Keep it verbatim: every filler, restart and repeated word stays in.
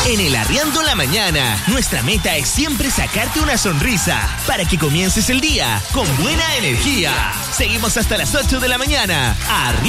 En el Arriando la Mañana, nuestra meta es siempre sacarte una sonrisa para que comiences el día con buena energía. Seguimos hasta las ocho de la mañana. Arri-